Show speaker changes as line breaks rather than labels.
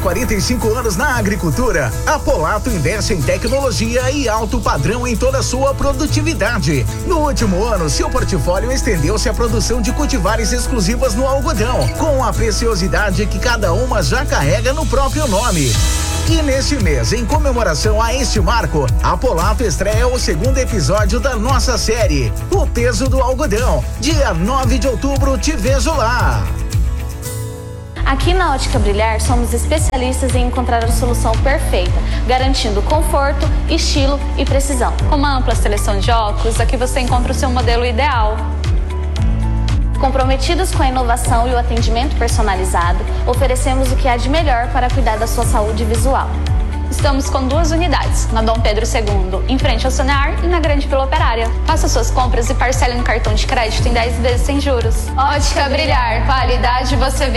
45 anos na agricultura, a Polato investe em tecnologia e alto padrão em toda a sua produtividade. No último ano, seu portfólio estendeu-se à produção de cultivares exclusivas no algodão, com a preciosidade que cada uma já carrega no próprio nome. E neste mês, em comemoração a este marco, a Polato estreia o segundo episódio da nossa série, O Peso do Algodão. Dia 9 de outubro, te vejo lá!
Aqui na Ótica Brilhar, somos especialistas em encontrar a solução perfeita, garantindo conforto, estilo e precisão.
Com uma ampla seleção de óculos, aqui você encontra o seu modelo ideal.
Comprometidos com a inovação e o atendimento personalizado, oferecemos o que há de melhor para cuidar da sua saúde visual.
Estamos com 2 unidades, na Dom Pedro II, em frente ao Sonear, e na Grande Vila Operária. Faça suas compras e parcele no cartão de crédito em 10 vezes sem juros.
Ótica Brilhar, qualidade você vê.